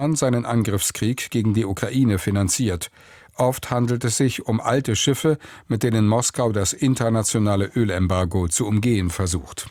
seinen Angriffskrieg gegen die Ukraine finanziert. Oft handelt es sich um alte Schiffe, mit denen Moskau das internationale Ölembargo zu umgehen versucht.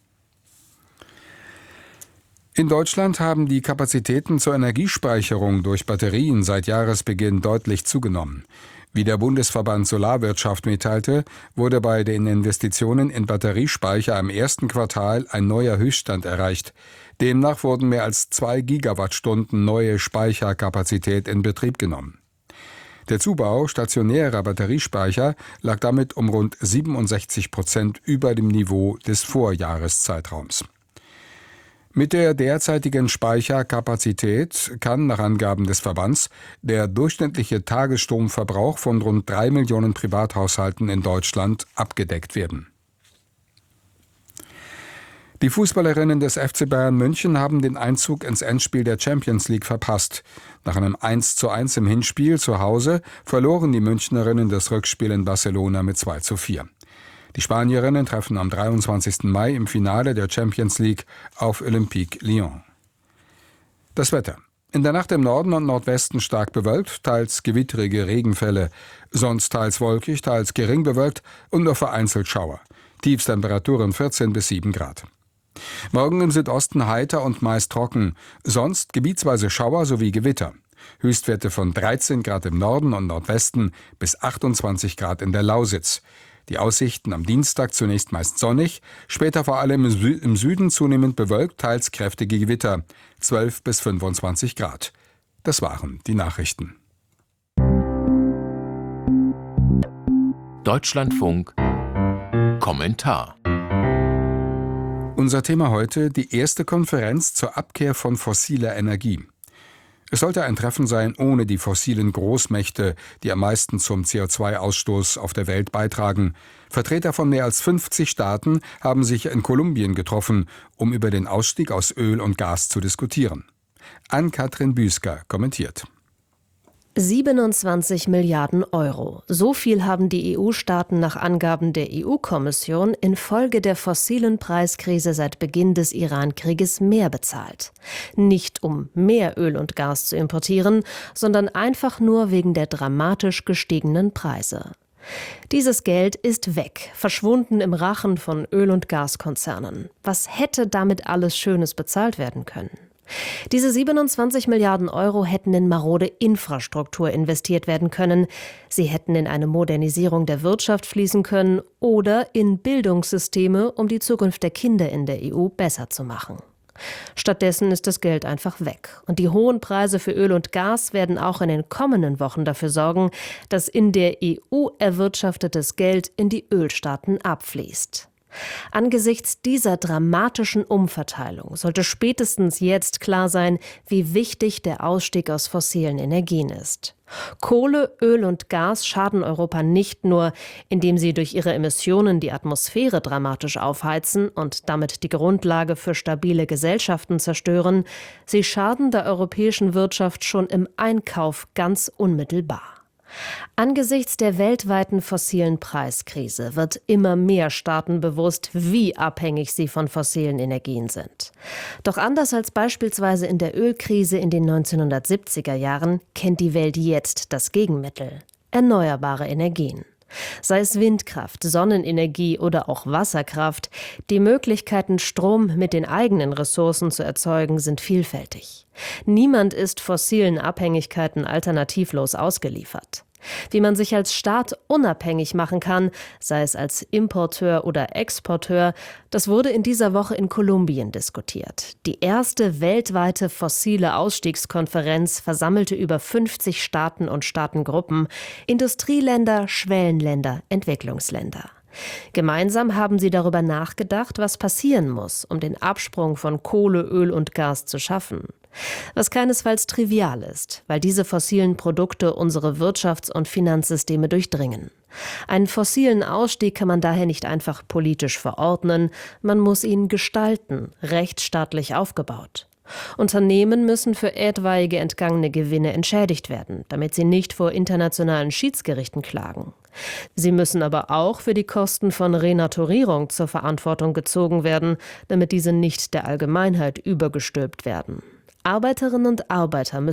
In Deutschland haben die Kapazitäten zur Energiespeicherung durch Batterien seit Jahresbeginn deutlich zugenommen. Wie der Bundesverband Solarwirtschaft mitteilte, wurde bei den Investitionen in Batteriespeicher im ersten Quartal ein neuer Höchststand erreicht. Demnach wurden mehr als 2 Gigawattstunden neue Speicherkapazität in Betrieb genommen. Der Zubau stationärer Batteriespeicher lag damit um rund 67% über dem Niveau des Vorjahreszeitraums. Mit der derzeitigen Speicherkapazität kann nach Angaben des Verbands der durchschnittliche Tagesstromverbrauch von rund 3 Millionen Privathaushalten in Deutschland abgedeckt werden. Die Fußballerinnen des FC Bayern München haben den Einzug ins Endspiel der Champions League verpasst. Nach einem 1:1 im Hinspiel zu Hause verloren die Münchnerinnen das Rückspiel in Barcelona mit 2:4. Die Spanierinnen treffen am 23. Mai im Finale der Champions League auf Olympique Lyon. Das Wetter. In der Nacht im Norden und Nordwesten stark bewölkt, teils gewittrige Regenfälle, sonst teils wolkig, teils gering bewölkt und nur vereinzelt Schauer. Tiefstemperaturen 14 bis 7 Grad. Morgen im Südosten heiter und meist trocken, sonst gebietsweise Schauer sowie Gewitter. Höchstwerte von 13 Grad im Norden und Nordwesten bis 28 Grad in der Lausitz. Die Aussichten am Dienstag zunächst meist sonnig, später vor allem im Süden zunehmend bewölkt, teils kräftige Gewitter, 12 bis 25 Grad. Das waren die Nachrichten. Deutschlandfunk Kommentar. Unser Thema heute: die erste Konferenz zur Abkehr von fossiler Energie. Es sollte ein Treffen sein ohne die fossilen Großmächte, die am meisten zum CO2-Ausstoß auf der Welt beitragen. Vertreter von mehr als 50 Staaten haben sich in Kolumbien getroffen, um über den Ausstieg aus Öl und Gas zu diskutieren. Ann-Kathrin Büsker kommentiert. 27 Milliarden Euro. So viel haben die EU-Staaten nach Angaben der EU-Kommission infolge der fossilen Preiskrise seit Beginn des Iran-Krieges mehr bezahlt. Nicht um mehr Öl und Gas zu importieren, sondern einfach nur wegen der dramatisch gestiegenen Preise. Dieses Geld ist weg, verschwunden im Rachen von Öl- und Gaskonzernen. Was hätte damit alles Schönes bezahlt werden können? Diese 27 Milliarden Euro hätten in marode Infrastruktur investiert werden können. Sie hätten in eine Modernisierung der Wirtschaft fließen können oder in Bildungssysteme, um die Zukunft der Kinder in der EU besser zu machen. Stattdessen ist das Geld einfach weg. Und die hohen Preise für Öl und Gas werden auch in den kommenden Wochen dafür sorgen, dass in der EU erwirtschaftetes Geld in die Ölstaaten abfließt. Angesichts dieser dramatischen Umverteilung sollte spätestens jetzt klar sein, wie wichtig der Ausstieg aus fossilen Energien ist. Kohle, Öl und Gas schaden Europa nicht nur, indem sie durch ihre Emissionen die Atmosphäre dramatisch aufheizen und damit die Grundlage für stabile Gesellschaften zerstören, sie schaden der europäischen Wirtschaft schon im Einkauf ganz unmittelbar. Angesichts der weltweiten fossilen Preiskrise wird immer mehr Staaten bewusst, wie abhängig sie von fossilen Energien sind. Doch anders als beispielsweise in der Ölkrise in den 1970er Jahren kennt die Welt jetzt das Gegenmittel: erneuerbare Energien. Sei es Windkraft, Sonnenenergie oder auch Wasserkraft, die Möglichkeiten, Strom mit den eigenen Ressourcen zu erzeugen, sind vielfältig. Niemand ist fossilen Abhängigkeiten alternativlos ausgeliefert. Wie man sich als Staat unabhängig machen kann, sei es als Importeur oder Exporteur, das wurde in dieser Woche in Kolumbien diskutiert. Die erste weltweite fossile Ausstiegskonferenz versammelte über 50 Staaten und Staatengruppen, Industrieländer, Schwellenländer, Entwicklungsländer. Gemeinsam haben sie darüber nachgedacht, was passieren muss, um den Absprung von Kohle, Öl und Gas zu schaffen. Was keinesfalls trivial ist, weil diese fossilen Produkte unsere Wirtschafts- und Finanzsysteme durchdringen. Einen fossilen Ausstieg kann man daher nicht einfach politisch verordnen, man muss ihn gestalten, rechtsstaatlich aufgebaut. Unternehmen müssen für etwaige entgangene Gewinne entschädigt werden, damit sie nicht vor internationalen Schiedsgerichten klagen. Sie müssen aber auch für die Kosten von Renaturierung zur Verantwortung gezogen werden, damit diese nicht der Allgemeinheit übergestülpt werden. Arbeiterinnen und Arbeiter müssen